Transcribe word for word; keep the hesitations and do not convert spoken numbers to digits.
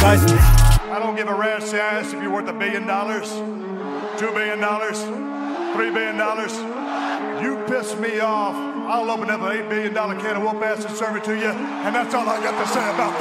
nice. I don't give a rat's ass if you're worth a billion dollars, two billion dollars, three billion dollars. You piss me off, I'll open up an eight billion dollar can of whoop ass and serve it to you, and that's all I got to say about that.